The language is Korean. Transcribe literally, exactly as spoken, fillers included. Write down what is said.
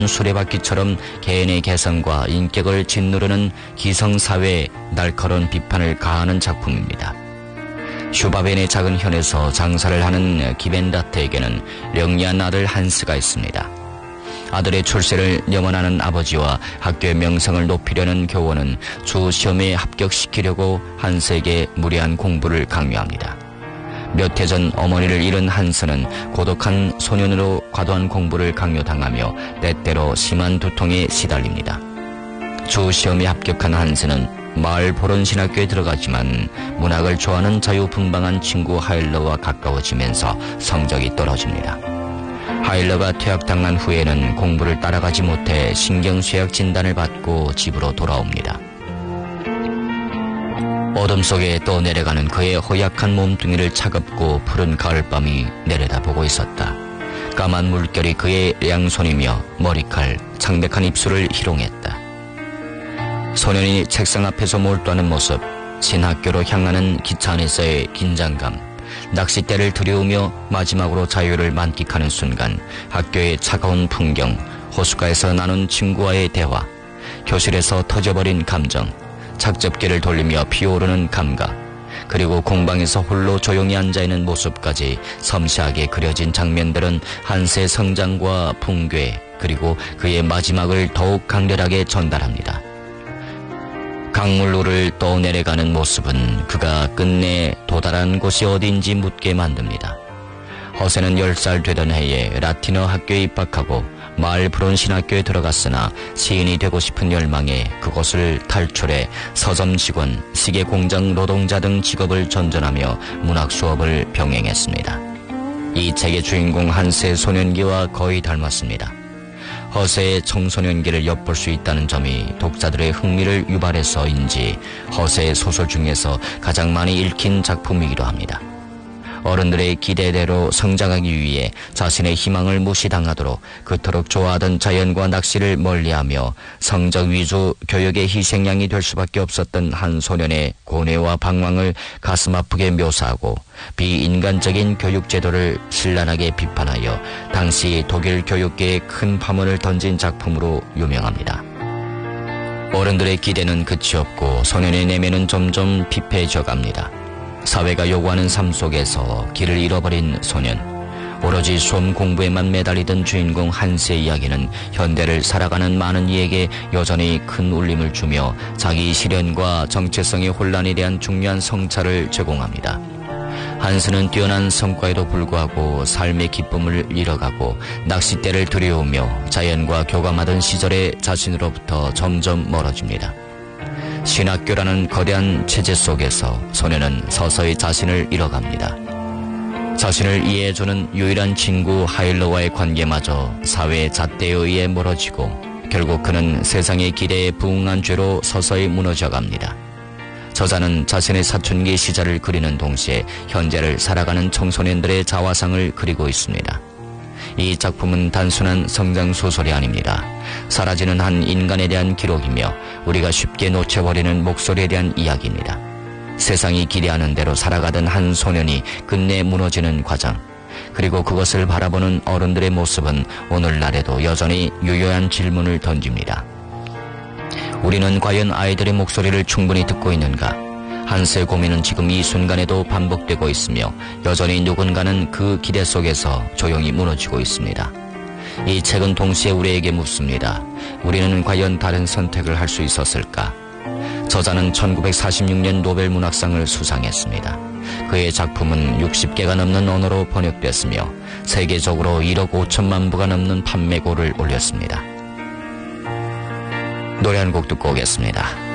수레바퀴처럼 개인의 개성과 인격을 짓누르는 기성사회의 날카로운 비판을 가하는 작품입니다. 슈바벤의 작은 현에서 장사를 하는 기벤다트에게는 영리한 아들 한스가 있습니다. 아들의 출세를 염원하는 아버지와 학교의 명성을 높이려는 교원은 주 시험에 합격시키려고 한스에게 무리한 공부를 강요합니다. 몇 해 전 어머니를 잃은 한스는 고독한 소년으로 과도한 공부를 강요당하며 때때로 심한 두통에 시달립니다. 주 시험에 합격한 한스는 마을 보론신학교에 들어가지만 문학을 좋아하는 자유분방한 친구 하일러와 가까워지면서 성적이 떨어집니다. 하일러가 퇴학당한 후에는 공부를 따라가지 못해 신경쇠약 진단을 받고 집으로 돌아옵니다. 어둠 속에 또 내려가는 그의 허약한 몸뚱이를 차갑고 푸른 가을밤이 내려다보고 있었다. 까만 물결이 그의 양손이며 머리칼, 창백한 입술을 희롱했다. 소년이 책상 앞에서 몰두하는 모습, 신학교로 향하는 기차 안에서의 긴장감, 낚싯대를 들여오며 마지막으로 자유를 만끽하는 순간, 학교의 차가운 풍경, 호숫가에서 나눈 친구와의 대화, 교실에서 터져버린 감정, 착접기를 돌리며 피어오르는 감각, 그리고 공방에서 홀로 조용히 앉아있는 모습까지 섬세하게 그려진 장면들은 한스의 성장과 붕괴, 그리고 그의 마지막을 더욱 강렬하게 전달합니다. 강물로를 떠내려가는 모습은 그가 끝내 도달한 곳이 어디인지 묻게 만듭니다. 허세는 열 살 되던 해에 라틴어 학교에 입학하고 마을 브론신학교에 들어갔으나 시인이 되고 싶은 열망에 그곳을 탈출해 서점 직원, 시계 공장 노동자 등 직업을 전전하며 문학 수업을 병행했습니다. 이 책의 주인공 한스의 소년기와 거의 닮았습니다. 허세의 청소년기를 엿볼 수 있다는 점이 독자들의 흥미를 유발해서인지 허세의 소설 중에서 가장 많이 읽힌 작품이기도 합니다. 어른들의 기대대로 성장하기 위해 자신의 희망을 무시당하도록 그토록 좋아하던 자연과 낚시를 멀리하며 성적 위주 교육의 희생양이 될 수밖에 없었던 한 소년의 고뇌와 방황을 가슴 아프게 묘사하고 비인간적인 교육 제도를 신랄하게 비판하여 당시 독일 교육계에 큰 파문을 던진 작품으로 유명합니다. 어른들의 기대는 끝이 없고 소년의 내면은 점점 피폐해져 갑니다. 사회가 요구하는 삶 속에서 길을 잃어버린 소년, 오로지 수험 공부에만 매달리던 주인공 한스의 이야기는 현대를 살아가는 많은 이에게 여전히 큰 울림을 주며 자기 실현과 정체성의 혼란에 대한 중요한 성찰을 제공합니다. 한스는 뛰어난 성과에도 불구하고 삶의 기쁨을 잃어가고 낚싯대를 들여오며 자연과 교감하던 시절의 자신으로부터 점점 멀어집니다. 신학교라는 거대한 체제 속에서 소년은 서서히 자신을 잃어갑니다. 자신을 이해해주는 유일한 친구 하일러와의 관계마저 사회의 잣대에 의해 멀어지고 결국 그는 세상의 기대에 부응한 죄로 서서히 무너져갑니다. 저자는 자신의 사춘기 시절을 그리는 동시에 현재를 살아가는 청소년들의 자화상을 그리고 있습니다. 이 작품은 단순한 성장소설이 아닙니다. 사라지는 한 인간에 대한 기록이며 우리가 쉽게 놓쳐버리는 목소리에 대한 이야기입니다. 세상이 기대하는 대로 살아가던 한 소년이 끝내 무너지는 과정, 그리고 그것을 바라보는 어른들의 모습은 오늘날에도 여전히 유효한 질문을 던집니다. 우리는 과연 아이들의 목소리를 충분히 듣고 있는가? 한스의 고민은 지금 이 순간에도 반복되고 있으며 여전히 누군가는 그 기대 속에서 조용히 무너지고 있습니다. 이 책은 동시에 우리에게 묻습니다. 우리는 과연 다른 선택을 할 수 있었을까? 저자는 천구백사십육 년 노벨 문학상을 수상했습니다. 그의 작품은 육십 개가 넘는 언어로 번역됐으며 세계적으로 일억 오천만 부가 넘는 판매고를 올렸습니다. 노래 한 곡 듣고 오겠습니다.